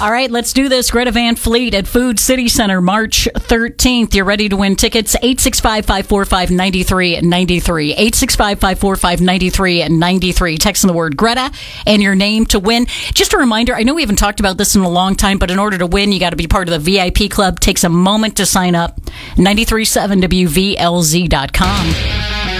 All right, let's do this. Greta Van Fleet at Food City Center, March 13th. You're ready to win tickets. 865-545-9393. 865-545-9393. Text in the word Greta and your name to win. Just a reminder, I know we haven't talked about this in a long time, but in order to win, you got to be part of the VIP club. Takes a moment to sign up. 937WVLZ.com.